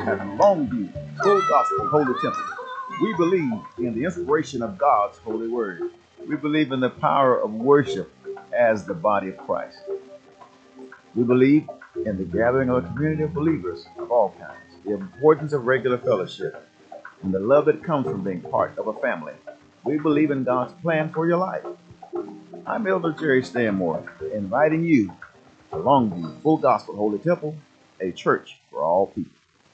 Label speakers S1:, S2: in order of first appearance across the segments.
S1: at Longview Full Gospel Holy Temple. We believe in the inspiration of God's holy word. We believe in the power of worship as the body of Christ. We believe in the gathering of a community of believers of all kinds, the importance of regular fellowship, and the love that comes from being part of a family. We believe in God's plan for your life. I'm Elder Jerry Stanmore, inviting you to Longview Full Gospel Holy Temple, a church for all people.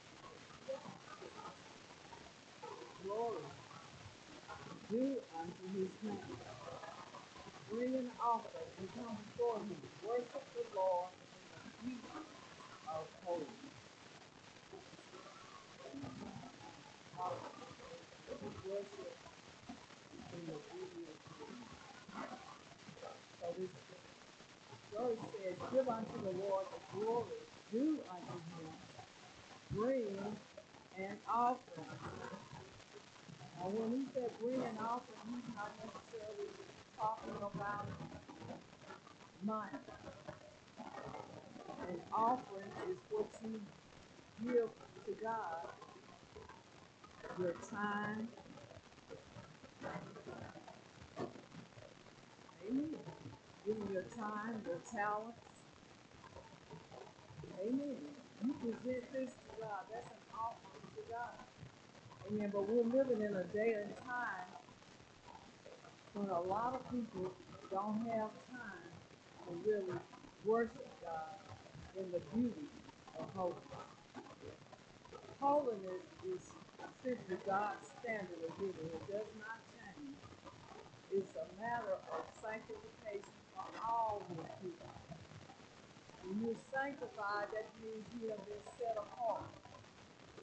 S2: Glory due unto his name. Bring an offering and come before him. Worship the Lord in the beauty of holiness. Worship in the beauty of holiness. So this verse says, give unto the Lord the glory due unto him. Bring an offering. Now when he said bring an offering, he's not necessarily talking about money. An offering is what you give to God, your time. Amen. Giving your time, your talents. Amen. You present this to God. That's an offering to God. Amen. But we're living in a day and time when a lot of people don't have time to really worship God in the beauty of holiness. Holiness is simply God's standard of living. It does not change. It's a matter of sanctification for all his people. When you're sanctified, that means you have been set apart.